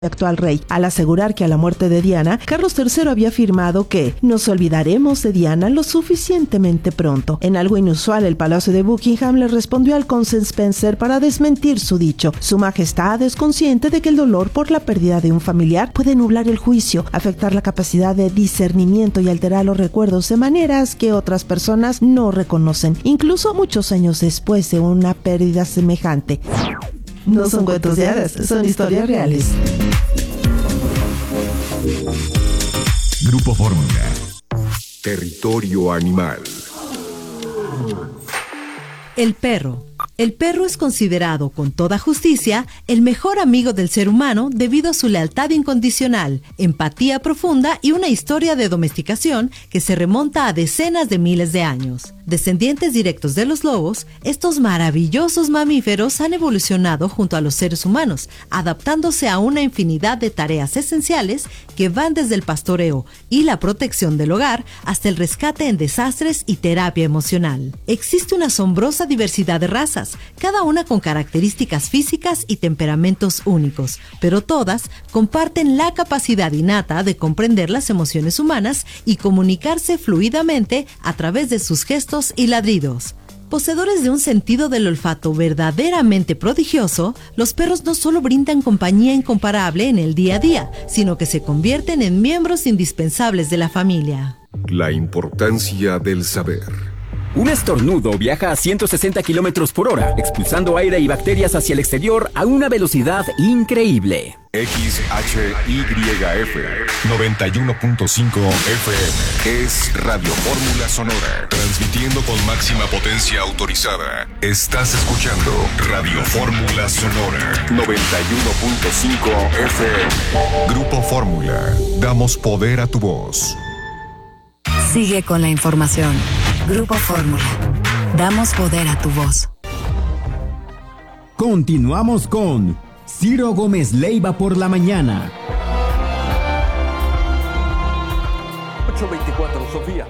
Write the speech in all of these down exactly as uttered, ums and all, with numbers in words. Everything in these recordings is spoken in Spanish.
actual rey, al asegurar que a la muerte de Diana, Carlos tercero había afirmado que nos olvidaremos de Diana lo suficientemente pronto. En algo inusual, el Palacio de Buckingham le respondió al cónsul Spencer para desmentir su dicho. Su majestad es consciente de que el dolor por la pérdida de un familiar puede nublar el juicio, afectar la capacidad de discernimiento y alterar los recuerdos de maneras que otras personas no reconocen, incluso muchos años después de una pérdida semejante. No son cuentos de hadas, son historias reales. Grupo Fórmula. Territorio animal. El perro. El perro es considerado, con toda justicia, el mejor amigo del ser humano debido a su lealtad incondicional, empatía profunda y una historia de domesticación que se remonta a decenas de miles de años. Descendientes directos de los lobos, estos maravillosos mamíferos han evolucionado junto a los seres humanos, adaptándose a una infinidad de tareas esenciales que van desde el pastoreo y la protección del hogar hasta el rescate en desastres y terapia emocional. Existe una asombrosa diversidad de razas, cada una con características físicas y temperamentos únicos, pero todas comparten la capacidad innata de comprender las emociones humanas y comunicarse fluidamente a través de sus gestos y ladridos. Poseedores de un sentido del olfato verdaderamente prodigioso, los perros no solo brindan compañía incomparable en el día a día, sino que se convierten en miembros indispensables de la familia. La importancia del saber. Un estornudo viaja a ciento sesenta kilómetros por hora, expulsando aire y bacterias hacia el exterior a una velocidad increíble. X H Y F noventa y uno punto cinco F M es Radio Fórmula Sonora, transmitiendo con máxima potencia autorizada. Estás escuchando Radio Fórmula Sonora noventa y uno punto cinco F M. Grupo Fórmula, damos poder a tu voz. Sigue con la información. Grupo Fórmula. Damos poder a tu voz. Continuamos con Ciro Gómez Leiva por la mañana. ocho veinticuatro, Sofía.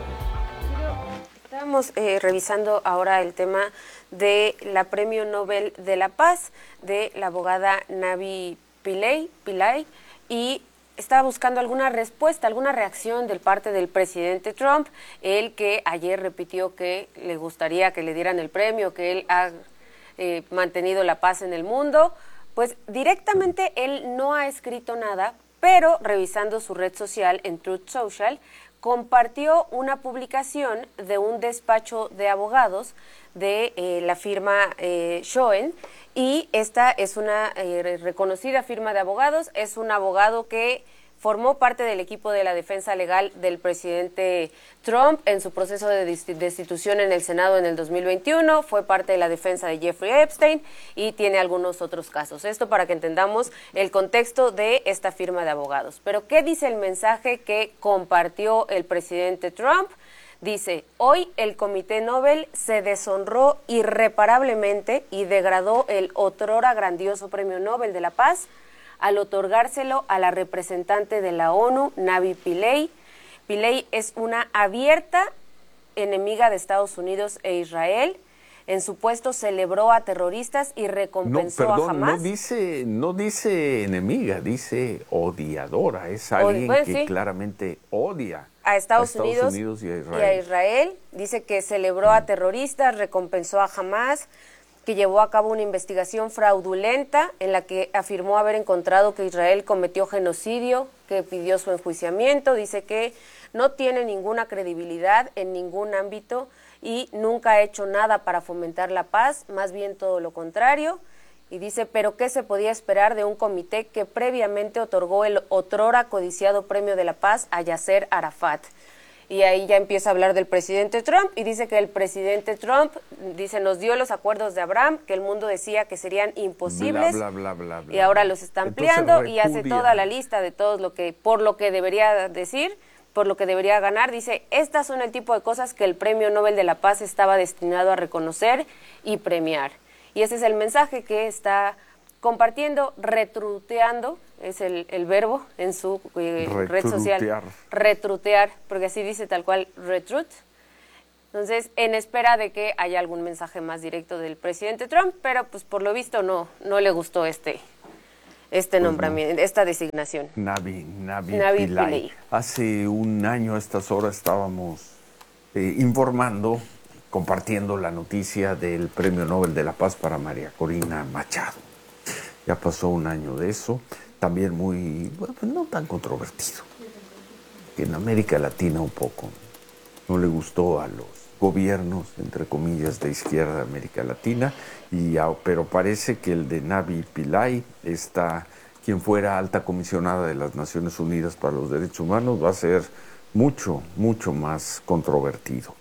Estamos eh, revisando ahora el tema de la Premio Nobel de la Paz de la abogada Navi Pillay, Pillay y estaba buscando alguna respuesta, alguna reacción del parte del presidente Trump, el que ayer repitió que le gustaría que le dieran el premio, que él ha eh, mantenido la paz en el mundo. Pues directamente él no ha escrito nada, pero revisando su red social en Truth Social, compartió una publicación de un despacho de abogados de eh, la firma eh, Schoen, y esta es una eh, reconocida firma de abogados, es un abogado que formó parte del equipo de la defensa legal del presidente Trump en su proceso de destitución en el Senado en el dos mil veintiuno, fue parte de la defensa de Jeffrey Epstein y tiene algunos otros casos. Esto para que entendamos el contexto de esta firma de abogados. Pero, ¿qué dice el mensaje que compartió el presidente Trump? Dice, hoy el Comité Nobel se deshonró irreparablemente y degradó el otrora grandioso Premio Nobel de la Paz al otorgárselo a la representante de la ONU, Navi Pillay. Pillay es una abierta enemiga de Estados Unidos e Israel. En su puesto celebró a terroristas y recompensó no, perdón, a Hamás. No dice, no dice enemiga, dice odiadora. Es alguien bueno, que sí. claramente odia a Estados, a Estados Unidos, Unidos y, a Israel. y a Israel. Dice que celebró a terroristas, recompensó a Hamás, que llevó a cabo una investigación fraudulenta en la que afirmó haber encontrado que Israel cometió genocidio, que pidió su enjuiciamiento. Dice que no tiene ninguna credibilidad en ningún ámbito y nunca ha hecho nada para fomentar la paz, más bien todo lo contrario. Y dice, pero ¿qué se podía esperar de un comité que previamente otorgó el otrora codiciado Premio de la Paz a Yasser Arafat? Y ahí ya empieza a hablar del presidente Trump y dice que el presidente Trump, dice, nos dio los acuerdos de Abraham, que el mundo decía que serían imposibles, bla, bla, bla, bla, bla. y ahora los está ampliando y hace toda la lista de todos lo que, por lo que debería decir, por lo que debería ganar. Dice, estas son el tipo de cosas que el Premio Nobel de la Paz estaba destinado a reconocer y premiar. Y ese es el mensaje que está compartiendo, retruteando, es el, el verbo en su eh, red social, retrutear, porque así dice tal cual, retrut. Entonces, en espera de que haya algún mensaje más directo del presidente Trump, pero pues por lo visto no, no le gustó este, este Pues nombramiento, no. esta designación. Navi, Navi, Navi Pillay. Pillay. Hace un año a estas horas estábamos eh, informando, compartiendo la noticia del Premio Nobel de la Paz para María Corina Machado. Ya pasó un año de eso, también muy, bueno, pues no tan controvertido. Que en América Latina un poco no le gustó a los gobiernos, entre comillas, de izquierda de América Latina, y, pero parece que el de Navi Pillay, está, quien fuera alta comisionada de las Naciones Unidas para los Derechos Humanos, va a ser mucho, mucho más controvertido.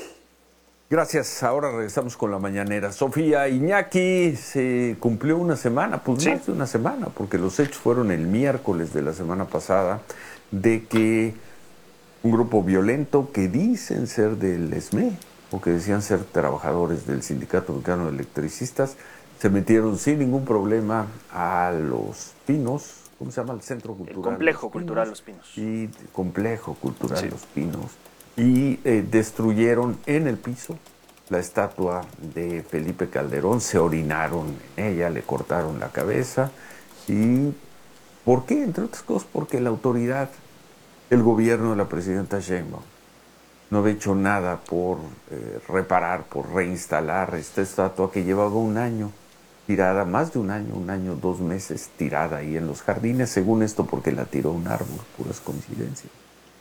Gracias, ahora regresamos con la mañanera. Sofía, Iñaki, se cumplió una semana, pues sí. más de una semana, porque los hechos fueron el miércoles de la semana pasada, de que un grupo violento que dicen ser del E S M E, o que decían ser trabajadores del Sindicato Mexicano de Electricistas, se metieron sin ningún problema a Los Pinos, ¿cómo se llama? El Centro Cultural. El Complejo Los Cultural Los Pinos. Y Complejo Cultural sí. Los Pinos. Y eh, destruyeron en el piso la estatua de Felipe Calderón, se orinaron en ella, le cortaron la cabeza. ¿Y por qué? Entre otras cosas, porque la autoridad, el gobierno de la presidenta Sheinbaum, no había hecho nada por eh, reparar, por reinstalar esta estatua que llevaba un año tirada, más de un año, un año, dos meses tirada ahí en los jardines, según esto porque la tiró un árbol, puras coincidencias.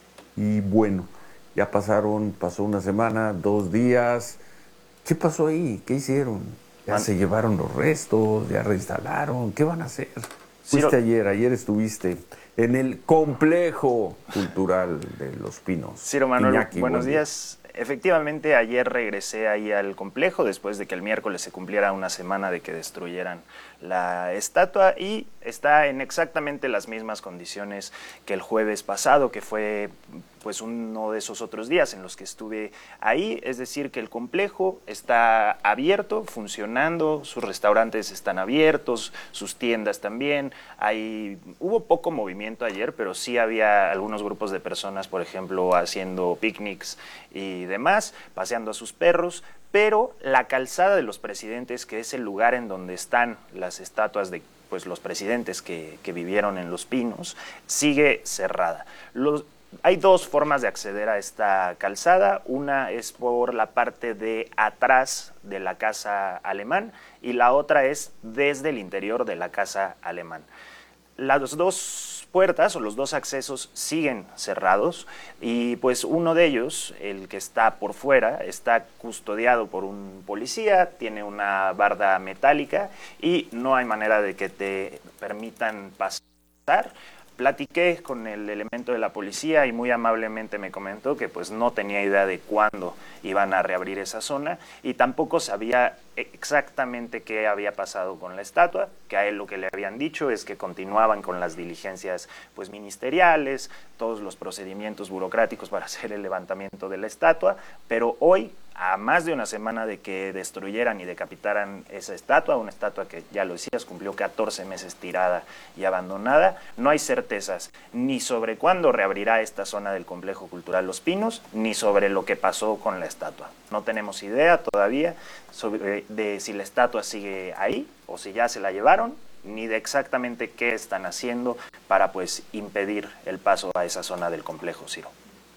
Y bueno, ya pasaron, pasó una semana, dos días. ¿Qué pasó ahí? ¿Qué hicieron? ¿Ya Man. se llevaron los restos? ¿Ya reinstalaron? ¿Qué van a hacer? Fuiste Ciro. ayer, ayer estuviste en el Complejo Cultural de Los Pinos. Ciro Manuel, Iñaki, buenos buen días. Efectivamente, ayer regresé ahí al complejo después de que el miércoles se cumpliera una semana de que destruyeran la estatua y está en exactamente las mismas condiciones que el jueves pasado, que fue pues uno de esos otros días en los que estuve ahí, es decir, que el complejo está abierto, funcionando, sus restaurantes están abiertos, sus tiendas también. Hay, hubo poco movimiento ayer, pero sí había algunos grupos de personas, por ejemplo, haciendo picnics y demás, paseando a sus perros, pero la calzada de los presidentes, que es el lugar en donde están las estatuas de pues, los presidentes que, que vivieron en Los Pinos, sigue cerrada. Los, hay dos formas de acceder a esta calzada, una es por la parte de atrás de la Casa Alemán y la otra es desde el interior de la Casa Alemán. Las dos puertas o los dos accesos siguen cerrados y pues uno de ellos, el que está por fuera, está custodiado por un policía, tiene una barda metálica y no hay manera de que te permitan pasar. Platiqué con el elemento de la policía y muy amablemente me comentó que pues no tenía idea de cuándo iban a reabrir esa zona y tampoco sabía exactamente qué había pasado con la estatua, que a él lo que le habían dicho es que continuaban con las diligencias pues ministeriales, todos los procedimientos burocráticos para hacer el levantamiento de la estatua, pero hoy, a más de una semana de que destruyeran y decapitaran esa estatua, una estatua que, ya lo decías, cumplió catorce meses tirada y abandonada, no hay certezas ni sobre cuándo reabrirá esta zona del Complejo Cultural Los Pinos, ni sobre lo que pasó con la estatua. No tenemos idea todavía sobre, de si la estatua sigue ahí o si ya se la llevaron, ni de exactamente qué están haciendo para pues impedir el paso a esa zona del complejo, Ciro.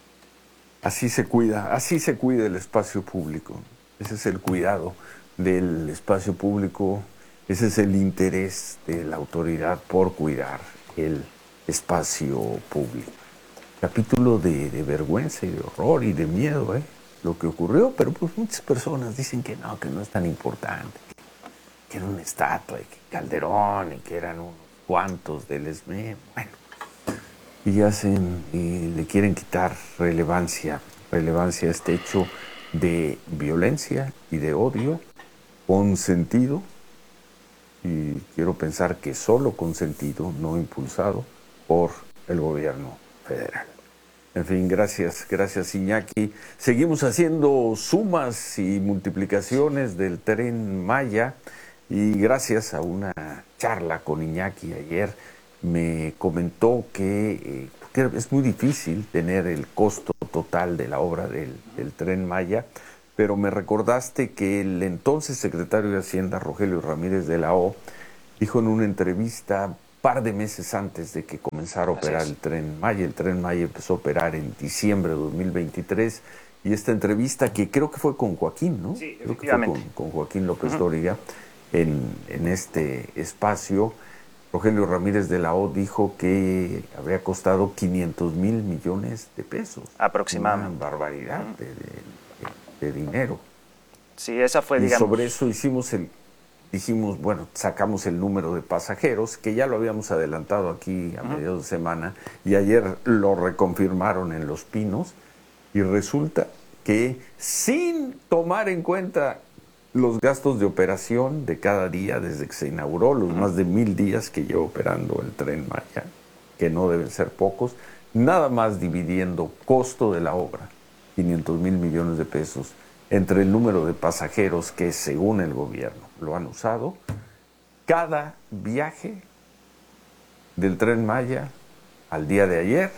Así se cuida, así se cuida el espacio público. Ese es el cuidado del espacio público, ese es el interés de la autoridad por cuidar el espacio público. Capítulo de, de vergüenza y de horror y de miedo, ¿eh? Lo que ocurrió, pero pues muchas personas dicen que no, que no es tan importante, que era una estatua, y que Calderón, y que eran unos cuantos del E S M E, bueno. Y hacen y le quieren quitar relevancia, relevancia a este hecho de violencia y de odio consentido, y quiero pensar que solo consentido, no impulsado por el gobierno federal. En fin, gracias, gracias Iñaki. Seguimos haciendo sumas y multiplicaciones del Tren Maya y gracias a una charla con Iñaki ayer, me comentó que, eh, que es muy difícil tener el costo total de la obra del, del Tren Maya, pero me recordaste que el entonces secretario de Hacienda, Rogelio Ramírez de la O, dijo en una entrevista par de meses antes de que comenzara a operar el Tren Maya. El Tren Maya empezó a operar en diciembre de dos mil veintitrés y esta entrevista que creo que fue con Joaquín, ¿no? Sí, creo que fue con, con Joaquín López uh-huh. Dóriga en, en este espacio. Rogelio Ramírez de la O dijo que habría costado quinientos mil millones de pesos. Aproximadamente. Una barbaridad uh-huh. de, de, de dinero. Sí, esa fue, y digamos... sobre eso hicimos el... Dijimos, bueno, sacamos el número de pasajeros, que ya lo habíamos adelantado aquí a uh-huh. mediados de semana, y ayer lo reconfirmaron en Los Pinos, y resulta que sin tomar en cuenta los gastos de operación de cada día desde que se inauguró, los uh-huh. más de mil días que lleva operando el Tren Maya, que no deben ser pocos, nada más dividiendo costo de la obra, quinientos mil millones de pesos, entre el número de pasajeros que según el gobierno lo han usado, cada viaje del Tren Maya al día de ayer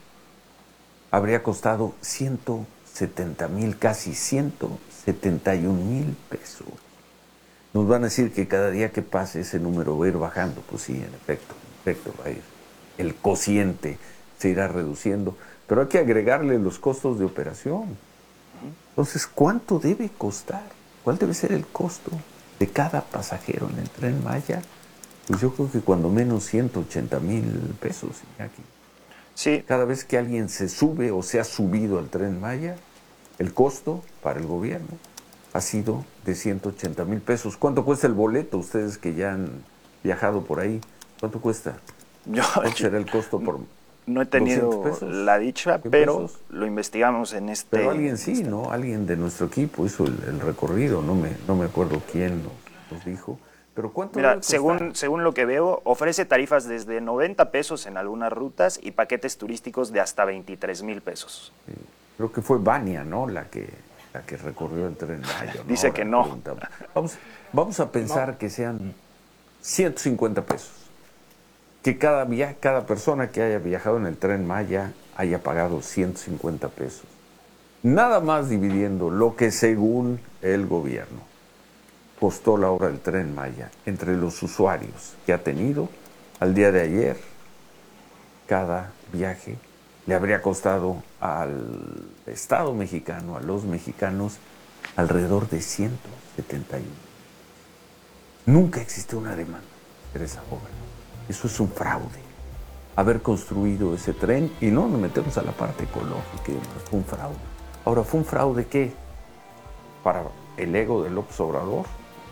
habría costado ciento setenta mil, casi ciento setenta y un mil pesos. Nos van a decir que cada día que pase ese número va a ir bajando. Pues sí, en efecto, en efecto va a ir. El cociente se irá reduciendo, pero hay que agregarle los costos de operación. Entonces, ¿cuánto debe costar? ¿Cuál debe ser el costo de cada pasajero en el Tren Maya? Pues yo creo que cuando menos ciento ochenta mil pesos. Aquí. Sí. Cada vez que alguien se sube o se ha subido al Tren Maya, el costo para el gobierno ha sido de ciento ochenta mil pesos. ¿Cuánto cuesta el boleto? Ustedes que ya han viajado por ahí, ¿cuánto cuesta? Yo, ¿Cuál será el costo por...? No he tenido la dicha, pero pesos? Lo investigamos en este... Pero alguien sí, este... ¿no? Alguien de nuestro equipo hizo el, el recorrido, no me, no me acuerdo quién nos, nos dijo. Pero ¿cuánto Mira, según, según lo que veo, ofrece tarifas desde noventa pesos en algunas rutas y paquetes turísticos de hasta veintitrés mil pesos. Sí. Creo que fue Vania, ¿no? La que, la que recorrió el Tren Maya, ¿no? Dice Ahora que no. Vamos, vamos a pensar no. que sean ciento cincuenta pesos. Que cada, via cada persona que haya viajado en el Tren Maya haya pagado ciento cincuenta pesos. Nada más dividiendo lo que según el gobierno costó la obra del Tren Maya entre los usuarios que ha tenido al día de ayer, cada viaje le habría costado al Estado mexicano, a los mexicanos, alrededor de ciento setenta y uno. Nunca existió una demanda por esa obra. Eso es un fraude, haber construido ese tren, y no nos metemos a la parte ecológica, fue un fraude. Ahora, ¿fue un fraude qué? ¿Para el ego de López Obrador?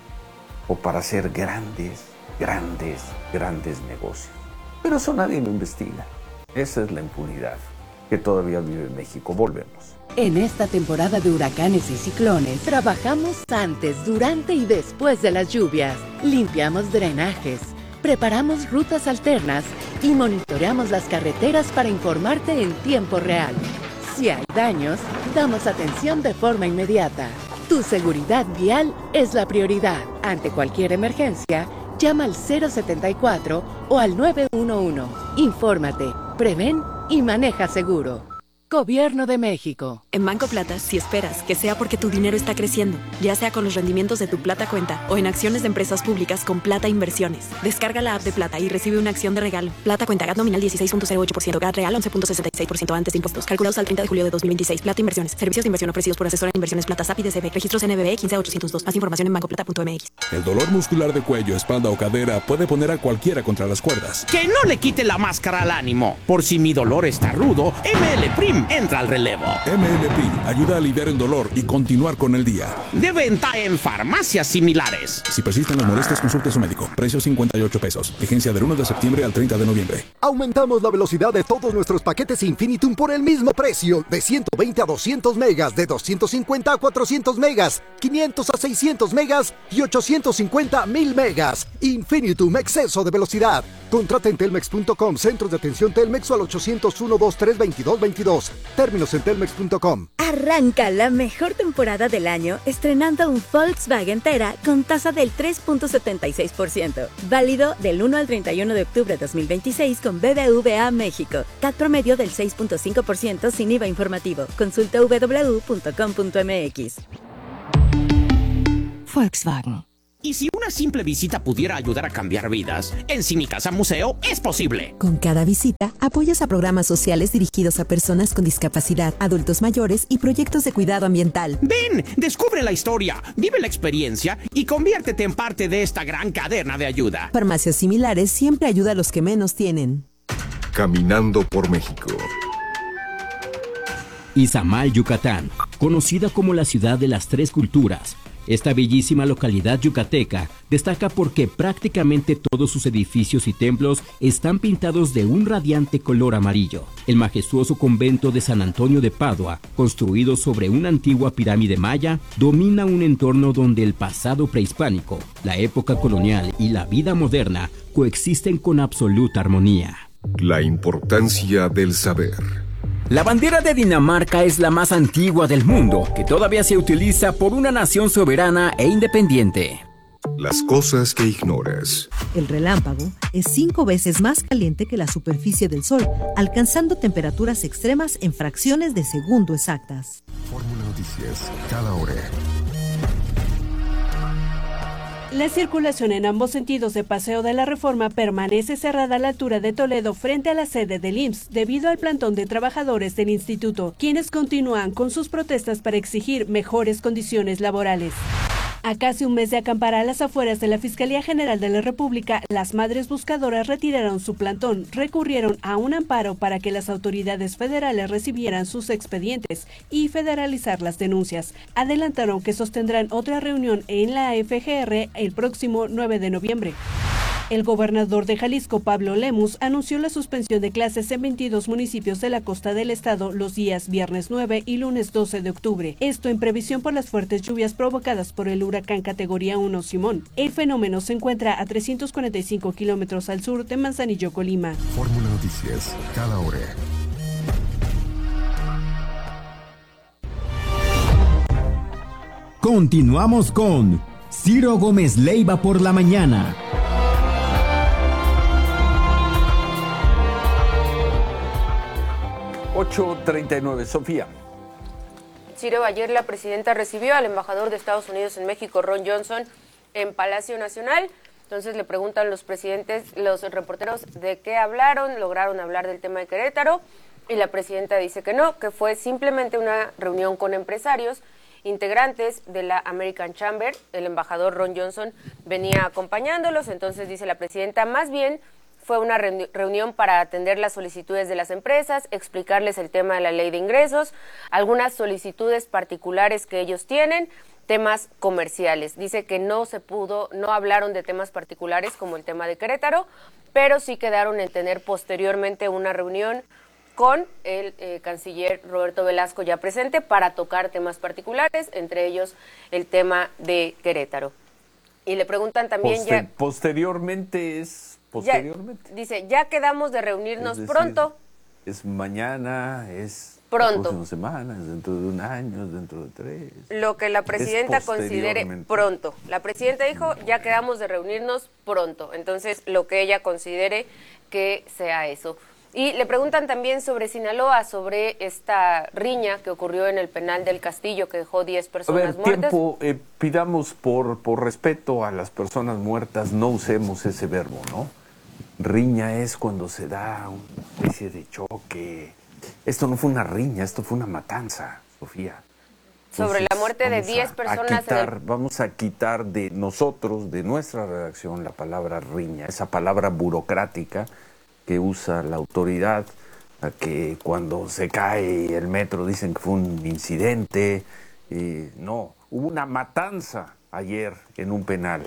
¿O para hacer grandes, grandes, grandes negocios? Pero eso nadie lo investiga. Esa es la impunidad que todavía vive México. Volvemos. En esta temporada de huracanes y ciclones, trabajamos antes, durante y después de las lluvias. Limpiamos drenajes, preparamos rutas alternas y monitoreamos las carreteras para informarte en tiempo real. Si hay daños, damos atención de forma inmediata. Tu seguridad vial es la prioridad. Ante cualquier emergencia, llama al cero setenta y cuatro o al nueve uno uno. Infórmate, prevén y maneja seguro. Gobierno de México. En Banco Plata, si esperas que sea porque tu dinero está creciendo, ya sea con los rendimientos de tu Plata Cuenta o en acciones de empresas públicas con Plata Inversiones, descarga la app de Plata y recibe una acción de regalo. Plata Cuenta, G A T nominal dieciséis punto cero ocho por ciento, G A T real once punto sesenta y seis por ciento antes de impuestos. Calculados al treinta de julio de dos mil veintiséis. Plata Inversiones. Servicios de inversión ofrecidos por Asesora en Inversiones Plata S A P y D C B. Registros N B B quince ochocientos dos. Más información en banco plata punto m x. El dolor muscular de cuello, espalda o cadera puede poner a cualquiera contra las cuerdas. Que no le quite la máscara al ánimo. Por si mi dolor está rudo, M L Prim entra al relevo. M L P ayuda a aliviar el dolor y continuar con el día. De venta en farmacias similares. Si persisten las molestias, consulte a su médico. Precio cincuenta y ocho pesos. Vigencia del uno de septiembre al treinta de noviembre. Aumentamos la velocidad de todos nuestros paquetes Infinitum por el mismo precio. De ciento veinte a doscientos megas, de doscientos cincuenta a cuatrocientos megas, quinientos a seiscientos megas y ochocientos cincuenta a mil megas. Infinitum, exceso de velocidad. Contrata en telmex punto com, centros de atención Telmex o al ochocientos uno, veintitrés, veintidós, veintidós. Términos en telmex punto com. Arranca la mejor temporada del año estrenando un Volkswagen Tera con tasa del tres punto setenta y seis por ciento. Válido del uno al treinta y uno de octubre de dos mil veintiséis con B B V A México. C A T promedio del seis punto cinco por ciento sin I V A informativo. Consulta doble u doble u doble u punto com punto m x. Volkswagen. Y si una simple visita pudiera ayudar a cambiar vidas, en Si Mi Casa Museo es posible. Con cada visita, apoyas a programas sociales dirigidos a personas con discapacidad, adultos mayores y proyectos de cuidado ambiental. Ven, descubre la historia, vive la experiencia y conviértete en parte de esta gran cadena de ayuda. Farmacias Similares siempre ayuda a los que menos tienen. Caminando por México. Izamal, Yucatán, conocida como la ciudad de las tres culturas. Esta bellísima localidad yucateca destaca porque prácticamente todos sus edificios y templos están pintados de un radiante color amarillo. El majestuoso convento de San Antonio de Padua, construido sobre una antigua pirámide maya, domina un entorno donde el pasado prehispánico, la época colonial y la vida moderna coexisten con absoluta armonía. La importancia del saber. La bandera de Dinamarca es la más antigua del mundo, que todavía se utiliza por una nación soberana e independiente. Las cosas que ignoras. El relámpago es cinco veces más caliente que la superficie del Sol, alcanzando temperaturas extremas en fracciones de segundo exactas. Fórmula Noticias, cada hora. La circulación en ambos sentidos de Paseo de la Reforma permanece cerrada a la altura de Toledo frente a la sede del I M S S debido al plantón de trabajadores del instituto, quienes continúan con sus protestas para exigir mejores condiciones laborales. A casi un mes de acampar a las afueras de la Fiscalía General de la República, las madres buscadoras retiraron su plantón, recurrieron a un amparo para que las autoridades federales recibieran sus expedientes y federalizar las denuncias. Adelantaron que sostendrán otra reunión en la F G R el próximo nueve de noviembre. El gobernador de Jalisco, Pablo Lemus, anunció la suspensión de clases en veintidós municipios de la costa del estado los días viernes nueve y lunes doce de octubre. Esto en previsión por las fuertes lluvias provocadas por el huracán categoría uno Simón. El fenómeno se encuentra a trescientos cuarenta y cinco kilómetros al sur de Manzanillo, Colima. Fórmula Noticias, cada hora. Continuamos con Ciro Gómez Leiva por la mañana. ocho treinta y nueve, Sofía. Ciro, ayer la presidenta recibió al embajador de Estados Unidos en México, Ron Johnson, en Palacio Nacional. Entonces le preguntan los presidentes, los reporteros, de qué hablaron, lograron hablar del tema de Querétaro, y la presidenta dice que no, que fue simplemente una reunión con empresarios, integrantes de la American Chamber. El embajador Ron Johnson venía acompañándolos, entonces dice la presidenta, más bien fue una reunión para atender las solicitudes de las empresas, explicarles el tema de la ley de ingresos, algunas solicitudes particulares que ellos tienen, temas comerciales. Dice que no se pudo, no hablaron de temas particulares como el tema de Querétaro, pero sí quedaron en tener posteriormente una reunión con el eh, canciller Roberto Velasco ya presente para tocar temas particulares, entre ellos el tema de Querétaro. Y le preguntan también Poster, ya... Posteriormente es... Posteriormente. Ya, dice, ya quedamos de reunirnos Es decir, pronto. Es mañana, es Pronto. la próxima semana, es dentro de un año, es dentro de tres. Lo que la presidenta considere pronto. La presidenta dijo, ya quedamos de reunirnos pronto. Entonces, lo que ella considere que sea eso. Y le preguntan también sobre Sinaloa, sobre esta riña que ocurrió en el penal del Castillo, que dejó diez personas a ver, muertas. tiempo, eh, pidamos por, por respeto a las personas muertas, no usemos ese verbo, ¿no? Riña es cuando se da una especie de choque. Esto no fue una riña, esto fue una matanza, Sofía. Sobre Entonces, la muerte de diez personas. A quitar, en el... Vamos a quitar de nosotros, de nuestra redacción, la palabra riña, esa palabra burocrática que usa la autoridad, a que cuando se cae el metro dicen que fue un incidente. Eh, no, hubo una matanza ayer en un penal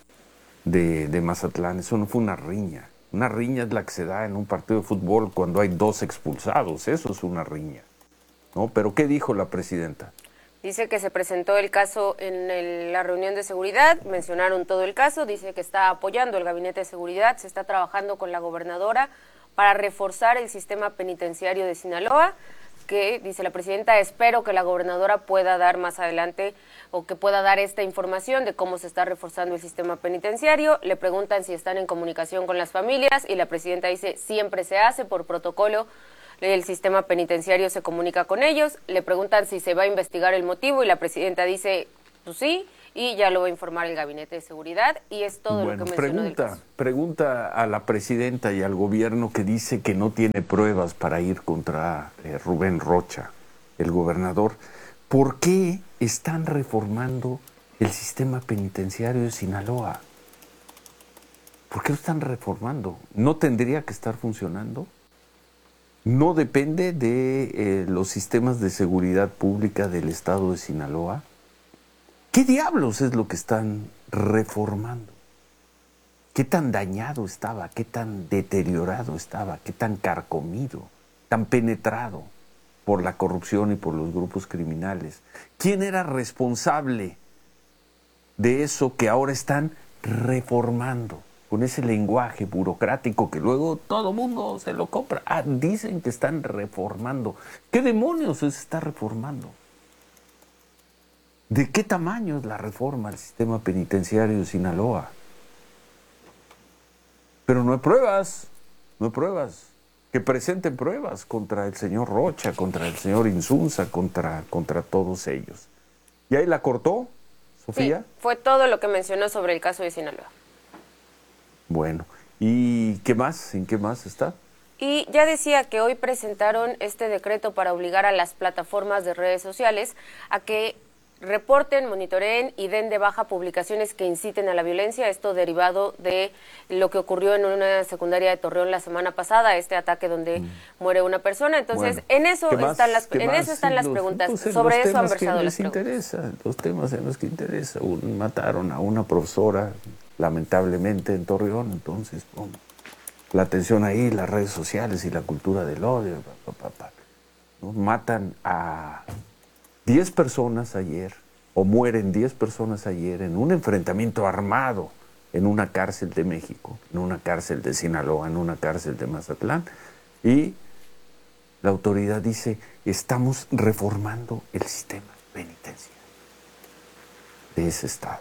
de, de Mazatlán, eso no fue una riña. Una riña es la que se da en un partido de fútbol cuando hay dos expulsados, eso es una riña, ¿no? Pero ¿qué dijo la presidenta? Dice que se presentó el caso en el, la reunión de seguridad, mencionaron todo el caso, dice que está apoyando el gabinete de seguridad, se está trabajando con la gobernadora para reforzar el sistema penitenciario de Sinaloa, que, dice la presidenta, espero que la gobernadora pueda dar más adelante o que pueda dar esta información de cómo se está reforzando el sistema penitenciario. Le preguntan si están en comunicación con las familias y la presidenta dice, siempre se hace por protocolo. El sistema penitenciario se comunica con ellos, le preguntan si se va a investigar el motivo y la presidenta dice, pues sí, y ya lo va a informar el Gabinete de Seguridad y es todo bueno, lo que mencionó del pregunta, caso. pregunta a la presidenta y al gobierno que dice que no tiene pruebas para ir contra eh, Rubén Rocha, el gobernador. ¿Por qué están reformando el sistema penitenciario de Sinaloa? ¿Por qué lo están reformando? ¿No tendría que estar funcionando? ¿No depende de eh, los sistemas de seguridad pública del estado de Sinaloa? ¿Qué diablos es lo que están reformando? ¿Qué tan dañado estaba? ¿Qué tan deteriorado estaba? ¿Qué tan carcomido? ¿Tan penetrado por la corrupción y por los grupos criminales? ¿Quién era responsable de eso que ahora están reformando? Con ese lenguaje burocrático que luego todo mundo se lo compra. Ah, dicen que están reformando. ¿Qué demonios se está reformando? ¿De qué tamaño es la reforma al sistema penitenciario de Sinaloa? Pero no hay pruebas, no hay pruebas. Que presenten pruebas contra el señor Rocha, contra el señor Insunza, contra, contra todos ellos. ¿Y ahí la cortó, Sofía? Sí, fue todo lo que mencionó sobre el caso de Sinaloa. Bueno, ¿y qué más? ¿En qué más está? Y ya decía que hoy presentaron este decreto para obligar a las plataformas de redes sociales a que reporten, monitoreen y den de baja publicaciones que inciten a la violencia, esto derivado de lo que ocurrió en una secundaria de Torreón la semana pasada, este ataque donde mm. muere una persona. Entonces, bueno, en eso más, están las en más? eso están las los, preguntas. Pues Sobre los eso han temas versado que las les preguntas. Interesa, los temas en los que interesa. Un, mataron a una profesora, lamentablemente, en Torreón, entonces, bueno, la atención ahí, las redes sociales y la cultura del odio, pa, pa, pa, ¿no? Matan a diez personas ayer, o mueren diez personas ayer en un enfrentamiento armado en una cárcel de México, en una cárcel de Sinaloa, en una cárcel de Mazatlán, y la autoridad dice, estamos reformando el sistema penitenciario de ese estado.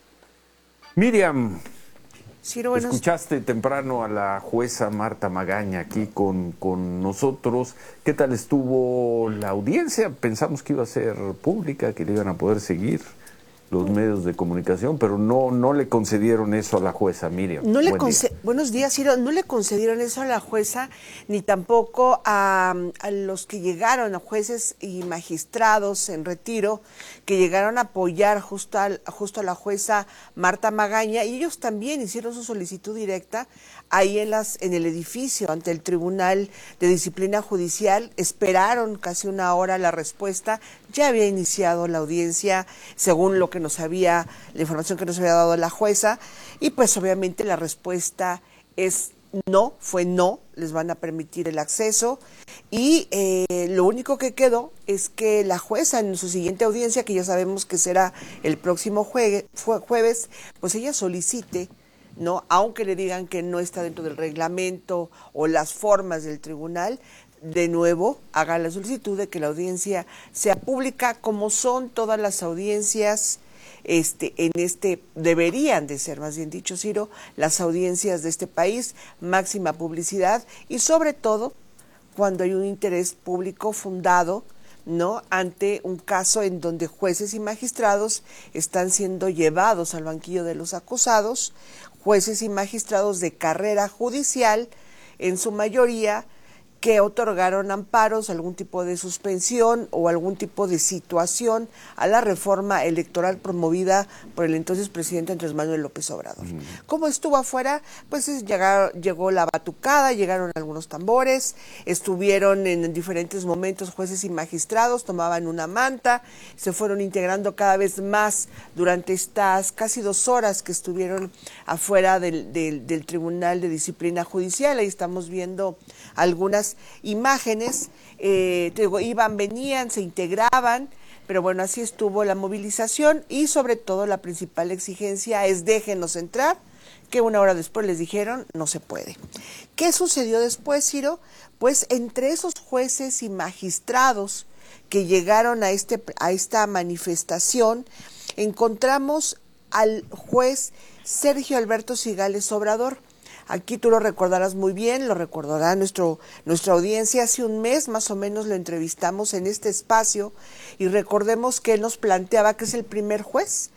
Miriam, Ciro, buenos... escuchaste temprano a la jueza Marta Magaña aquí con, con nosotros. ¿Qué tal estuvo la audiencia? Pensamos que iba a ser pública, que le iban a poder seguir los medios de comunicación, pero no, no le concedieron eso a la jueza, Miriam. No le Buen conce- día. Buenos días, Ciro. No le concedieron eso a la jueza, ni tampoco a, a los que llegaron, a jueces y magistrados en retiro, que llegaron a apoyar justo a, justo a la jueza Marta Magaña, y ellos también hicieron su solicitud directa ahí en, las, en el edificio, ante el Tribunal de Disciplina Judicial. Esperaron casi una hora la respuesta. Ya había iniciado la audiencia, según lo que nos había, la información que nos había dado la jueza, y pues obviamente la respuesta es no, fue no, les van a permitir el acceso, y eh, lo único que quedó es que la jueza en su siguiente audiencia, que ya sabemos que será el próximo jue- jueves, pues ella solicite, ¿no? Aunque le digan que no está dentro del reglamento o las formas del tribunal, de nuevo haga la solicitud de que la audiencia sea pública, como son todas las audiencias este en este deberían de ser, más bien dicho, Ciro, las audiencias de este país, máxima publicidad, y sobre todo cuando hay un interés público fundado, ¿no?, ante un caso en donde jueces y magistrados están siendo llevados al banquillo de los acusados, jueces y magistrados de carrera judicial, en su mayoría, que otorgaron amparos, algún tipo de suspensión o algún tipo de situación a la reforma electoral promovida por el entonces presidente Andrés Manuel López Obrador. Mm. ¿Cómo estuvo afuera? Pues llegaron, llegó la batucada, llegaron algunos tambores, estuvieron en diferentes momentos jueces y magistrados, tomaban una manta, se fueron integrando cada vez más durante estas casi dos horas que estuvieron afuera del, del, del Tribunal de Disciplina Judicial. Ahí estamos viendo algunas imágenes, eh, te digo, iban, venían, se integraban, pero bueno, así estuvo la movilización, y sobre todo la principal exigencia es déjenos entrar, que una hora después les dijeron no se puede. ¿Qué sucedió después, Ciro? Pues entre esos jueces y magistrados que llegaron a, este, a esta manifestación, encontramos al juez Sergio Alberto Cigales Obrador. Aquí tú lo recordarás muy bien, lo recordará nuestro, nuestra audiencia. Hace un mes más o menos lo entrevistamos en este espacio, y recordemos que él nos planteaba que es el primer juez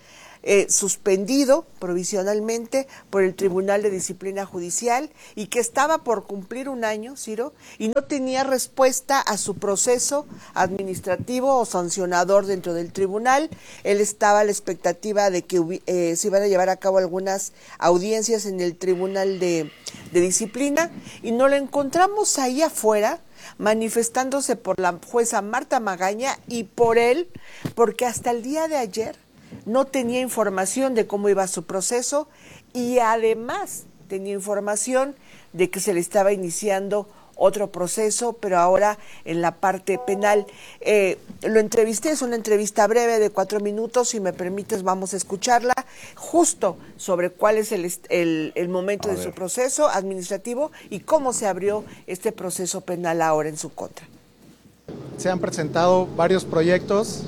eh, suspendido provisionalmente por el Tribunal de Disciplina Judicial y que estaba por cumplir un año, Ciro, y no tenía respuesta a su proceso administrativo o sancionador dentro del tribunal. Él estaba a la expectativa de que eh, se iban a llevar a cabo algunas audiencias en el Tribunal de, de Disciplina y no lo encontramos ahí afuera manifestándose por la jueza Marta Magaña y por él, porque hasta el día de ayer no tenía información de cómo iba su proceso y además tenía información de que se le estaba iniciando otro proceso, pero ahora en la parte penal. Eh, lo entrevisté, es una entrevista breve de cuatro minutos, si me permites vamos a escucharla, justo sobre cuál es el, el, el momento de su proceso administrativo y cómo se abrió este proceso penal ahora en su contra. Se han presentado varios proyectos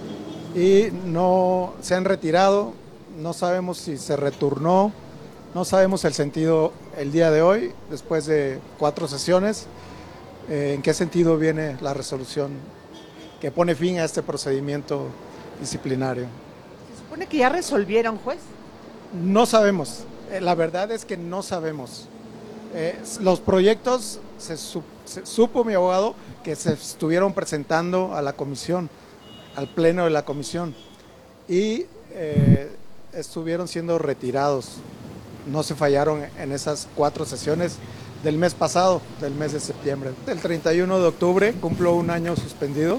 y no se han retirado, no sabemos si se returnó, no sabemos el sentido el día de hoy, después de cuatro sesiones, eh, en qué sentido viene la resolución que pone fin a este procedimiento disciplinario. ¿Se supone que ya resolvieron, juez? No sabemos, eh, la verdad es que no sabemos. Eh, los proyectos, se, su, se supo mi abogado que se estuvieron presentando a la comisión, al pleno de la comisión, y eh, estuvieron siendo retirados. No se fallaron en esas cuatro sesiones del mes pasado, del mes de septiembre. El treinta y uno de octubre cumplo un año suspendido,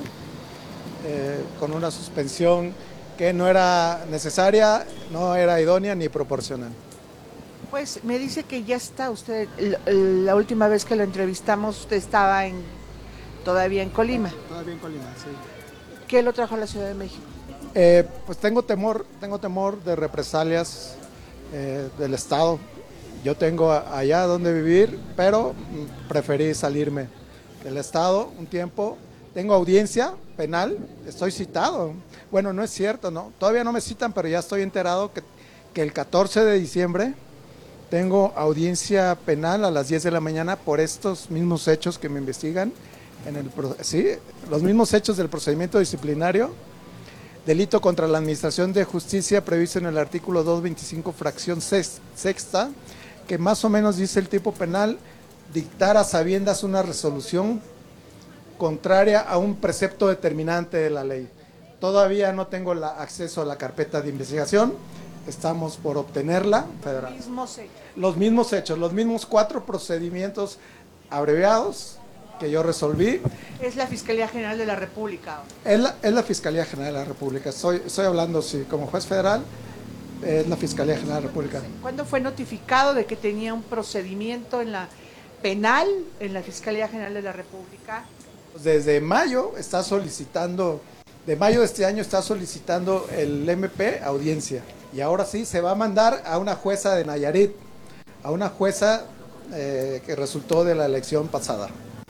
eh, con una suspensión que no era necesaria, no era idónea ni proporcional. Pues me dice que ya está usted, la última vez que lo entrevistamos usted estaba en todavía en Colima. Todavía en Colima, sí. ¿Qué lo trajo a la Ciudad de México? Eh, pues tengo temor, tengo temor de represalias eh, del Estado. Yo tengo allá donde vivir, pero preferí salirme del Estado un tiempo. Tengo audiencia penal, estoy citado. Bueno, no es cierto, ¿no? Todavía no me citan, pero ya estoy enterado que, que el catorce de diciembre tengo audiencia penal a las diez de la mañana por estos mismos hechos que me investigan. En el, sí, los mismos hechos del procedimiento disciplinario, delito contra la administración de justicia previsto en el artículo doscientos veinticinco fracción sexta, que más o menos dice el tipo penal, dictar a sabiendas una resolución contraria a un precepto determinante de la ley. Todavía no tengo la, acceso a la carpeta de investigación, estamos por obtenerla federal. Los mismos hechos. Los mismos hechos, los mismos cuatro procedimientos abreviados que yo resolví. Es la Fiscalía General de la República. Es la, es la Fiscalía General de la República. Estoy, estoy hablando, sí, como juez federal, es la Fiscalía General de la República. ¿Cuándo fue notificado de que tenía un procedimiento en la penal en la Fiscalía General de la República? Desde mayo está solicitando, de mayo de este año está solicitando el M P audiencia. Y ahora sí se va a mandar a una jueza de Nayarit, a una jueza eh, que resultó de la elección pasada.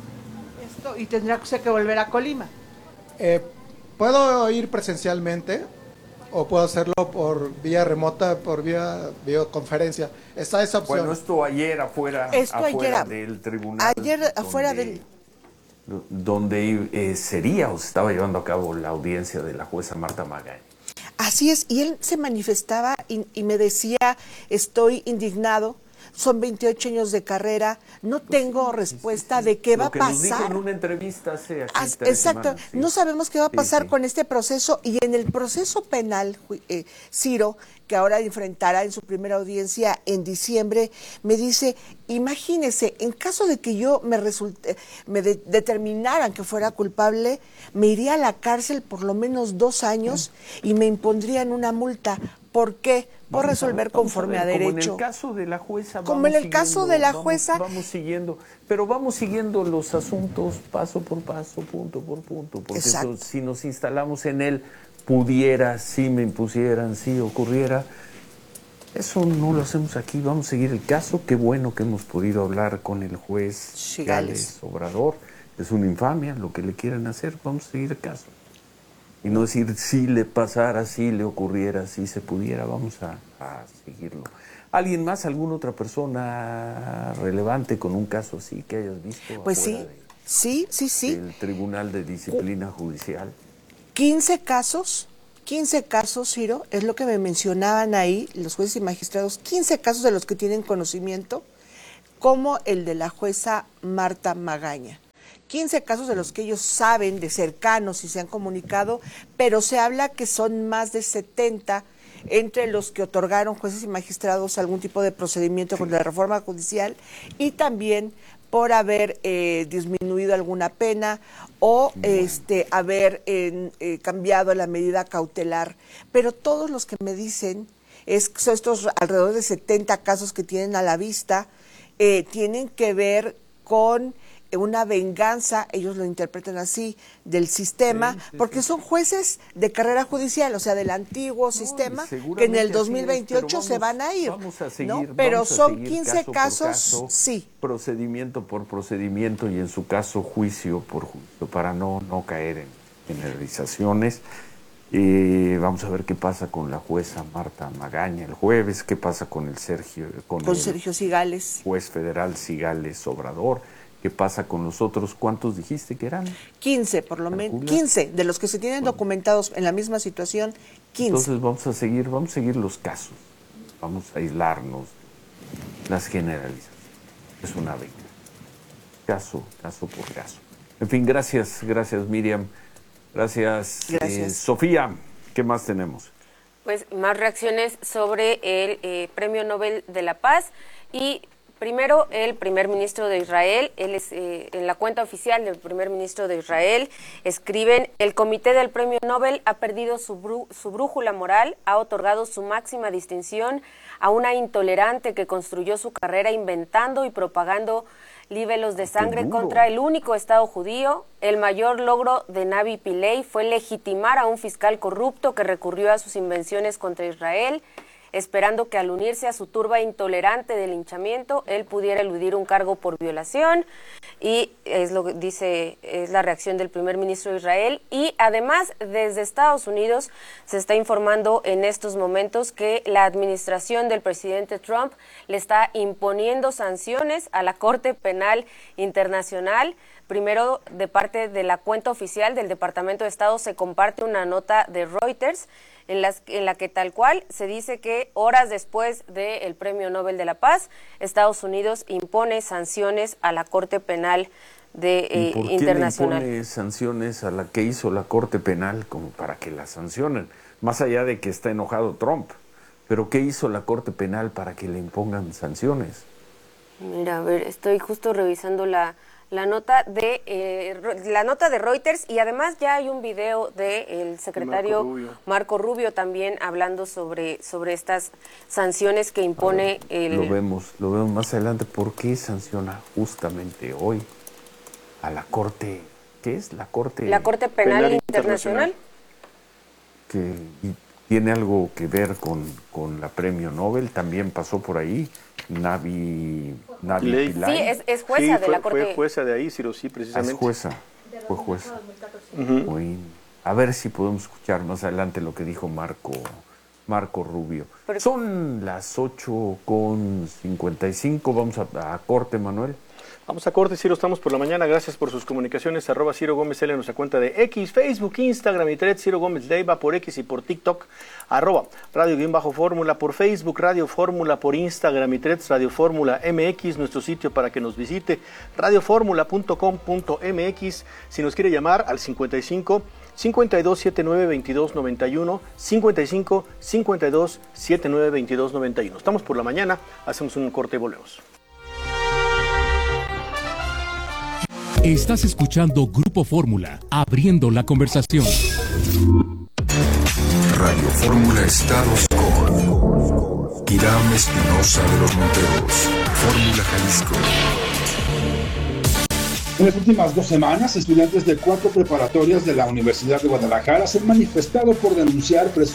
Y tendrá usted que volver a Colima. Eh, puedo ir presencialmente o puedo hacerlo por vía remota, por vía videoconferencia. Está esa opción. Bueno, esto ayer afuera, esto afuera ayer, del tribunal. Ayer afuera del... Donde eh, sería o se estaba llevando a cabo la audiencia de la jueza Marta Magaña. Así es, y él se manifestaba y, y me decía, estoy indignado. Son veintiocho años de carrera, no tengo respuesta de qué va a pasar. Lo que nos dijo en una entrevista hace aquí As, tres Exacto, semanas, sí. No sabemos qué va a pasar sí, sí. con este proceso y en el proceso penal, eh, Ciro, que ahora enfrentará en su primera audiencia en diciembre, me dice, imagínese, en caso de que yo me resulte, me de, determinaran que fuera culpable, me iría a la cárcel por lo menos dos años y me impondrían una multa. ¿Por qué? Por vamos resolver a ver, conforme a, ver, a derecho. Como en el caso de la jueza. Como en el caso de la vamos, jueza. Vamos siguiendo, pero vamos siguiendo los asuntos paso por paso, punto por punto. Porque eso, si nos instalamos en él, pudiera, si me impusieran, si ocurriera. Eso no lo hacemos aquí, vamos a seguir el caso. Qué bueno que hemos podido hablar con el juez Gales Obrador. Es una infamia lo que le quieran hacer, vamos a seguir el caso. Y no decir si le pasara, si le ocurriera, si se pudiera, vamos a, a seguirlo. ¿Alguien más, alguna otra persona relevante con un caso así que hayas visto? Pues sí, sí, sí, sí. El Tribunal de Disciplina Judicial. quince casos quince casos, Ciro, es lo que me mencionaban ahí los jueces y magistrados, quince casos de los que tienen conocimiento, como el de la jueza Marta Magaña. quince casos de los que ellos saben de cercanos y se han comunicado, pero se habla que son más de setenta entre los que otorgaron jueces y magistrados algún tipo de procedimiento con la reforma judicial y también por haber eh, disminuido alguna pena o este haber eh, eh, cambiado la medida cautelar. Pero todos los que me dicen, es, son estos alrededor de setenta casos que tienen a la vista, eh, tienen que ver con una venganza, ellos lo interpretan así, del sistema, sí, sí, porque son jueces de carrera judicial, o sea, del antiguo no, sistema, que en el dos mil veintiocho es, vamos, se van a ir. Vamos a seguir, ¿no? Pero vamos a son seguir quince caso casos, caso, sí. Procedimiento por procedimiento y en su caso juicio por juicio, para no, no caer en generalizaciones. Eh, vamos a ver qué pasa con la jueza Marta Magaña el jueves, qué pasa con el Sergio, con, con el Sergio Cigales, juez federal Cigales Obrador. ¿Qué pasa con los otros? ¿Cuántos dijiste que eran? quince, por lo menos. quince, de los que se tienen bueno. documentados en la misma situación, quince. Entonces vamos a seguir, vamos a seguir los casos. Vamos a aislarnos las generalizaciones. Es una venga. Caso, caso por caso. En fin, gracias, gracias Miriam. Gracias, gracias. Eh, Sofía. ¿Qué más tenemos? Pues más reacciones sobre el eh, Premio Nobel de la Paz y... Primero, el primer ministro de Israel, él es, eh, en la cuenta oficial del primer ministro de Israel, escriben, el comité del premio Nobel ha perdido su, bru su brújula moral, ha otorgado su máxima distinción a una intolerante que construyó su carrera inventando y propagando libelos de sangre contra el único Estado judío. El mayor logro de Navi Pillay fue legitimar a un fiscal corrupto que recurrió a sus invenciones contra Israel, esperando que al unirse a su turba intolerante de linchamiento, él pudiera eludir un cargo por violación, y es lo que dice, es la reacción del primer ministro de Israel. Y además, desde Estados Unidos se está informando en estos momentos que la administración del presidente Trump le está imponiendo sanciones a la Corte Penal Internacional. Primero, de parte de la cuenta oficial del Departamento de Estado, se comparte una nota de Reuters en, las, en la que tal cual se dice que horas después del Premio Nobel de la Paz, Estados Unidos impone sanciones a la Corte Penal de, eh, ¿Y por qué Internacional. le impone sanciones a la que hizo la Corte Penal como para que la sancionen? Más allá de que está enojado Trump, pero ¿qué hizo la Corte Penal para que le impongan sanciones? Mira, a ver, estoy justo revisando la... La nota de eh, la nota de Reuters, y además ya hay un video del secretario Marco Rubio. Marco Rubio también hablando sobre, sobre estas sanciones que impone ver, el... Lo vemos, lo vemos más adelante. ¿Por qué sanciona justamente hoy a la Corte? ¿Qué es la Corte? La Corte Penal, Penal Internacional. Que tiene algo que ver con, con la Premio Nobel, también pasó por ahí. Navi, Navi Pillay. Sí, es, es jueza sí, de la Corte. Fue jueza de ahí, Ciro, sí, precisamente. Es jueza, fue jueza. Uh-huh. Muy, a ver si podemos escuchar más adelante lo que dijo Marco, Marco Rubio. Pero, son las ocho con cincuenta y cinco, vamos a, a corte, Manuel. Vamos a corte, Ciro, estamos por la mañana. Gracias por sus comunicaciones. Arroba Ciro Gómez L en nuestra cuenta de X, Facebook, Instagram y Threads, Ciro Gómez Leiva por X y por TikTok. Arroba Radio-Fórmula por Facebook, Radio Fórmula por Instagram y Threads, Radio Fórmula M X, nuestro sitio para que nos visite, radio fórmula punto com punto m x. Si nos quiere llamar al cincuenta y cinco, cincuenta y dos, setenta y nueve, veintidós noventa y uno, cincuenta y cinco, cincuenta y dos, setenta y nueve, veintidós noventa y uno. Estamos por la mañana, hacemos un corte y volvemos. Estás escuchando Grupo Fórmula, abriendo la conversación. Radio Fórmula Estados con Hiram Espinosa de los Monteros. Fórmula Jalisco. En las últimas dos semanas, estudiantes de cuatro preparatorias de la Universidad de Guadalajara se han manifestado por denunciar presunto acoso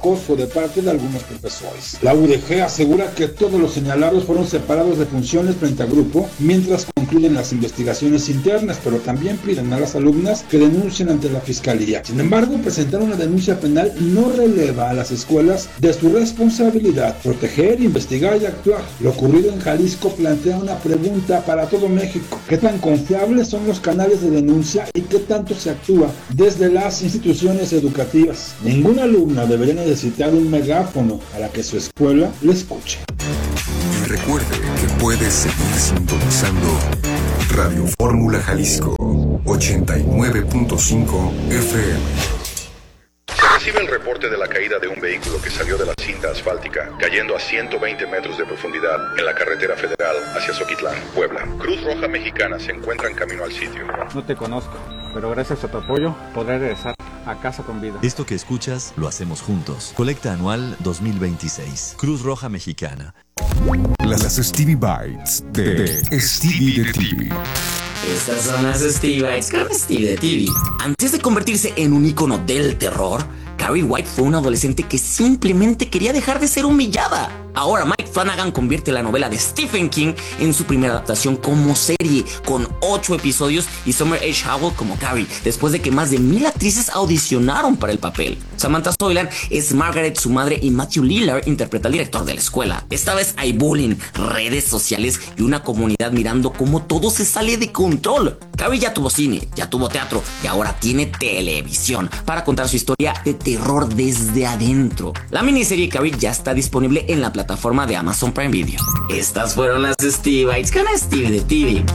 acoso de parte de algunos profesores. La U D G asegura que todos los señalados fueron separados de funciones frente al grupo mientras concluyen las investigaciones internas, pero también piden a las alumnas que denuncien ante la fiscalía. Sin embargo, presentar una denuncia penal no releva a las escuelas de su responsabilidad: proteger, investigar y actuar. Lo ocurrido en Jalisco plantea una pregunta para todo México: ¿qué tan confiables son los canales de denuncia y qué tanto se actúa desde las instituciones educativas? Ninguna alumna debería necesitar un megáfono para que su escuela le escuche. Y recuerde que puede seguir sintonizando Radio Fórmula Jalisco ochenta y nueve punto cinco F M. Se recibe el reporte de la caída de un vehículo que salió de la cinta asfáltica, cayendo a ciento veinte metros de profundidad en la carretera federal hacia Zoquitlán, Puebla. Cruz Roja Mexicana se encuentra en camino al sitio. No te conozco, pero gracias a tu apoyo podré regresar a casa con vida. Esto que escuchas lo hacemos juntos. Colecta anual dos mil veintiséis. Cruz Roja Mexicana. Las Stevie Bites de Stevie de T V. Estas son las Stevie Bites con Stevie de T V. Antes de convertirse en un ícono del terror, Carrie White fue una adolescente que simplemente quería dejar de ser humillada. Ahora Mike Flanagan convierte la novela de Stephen King en su primera adaptación como serie, con ocho episodios y Summer H. Howell como Carrie, después de que más de mil actrices audicionaron para el papel. Samantha Soilan es Margaret, su madre, y Matthew Lillard interpreta al director de la escuela. Esta vez hay bullying, redes sociales y una comunidad mirando cómo todo se sale de control. Carrie ya tuvo cine, ya tuvo teatro y ahora tiene televisión para contar su historia de terror desde adentro. La miniserie Carrie ya está disponible en la plataforma de Amazon Prime Video. Estas fueron las Stevie Bites con Stevie de T V.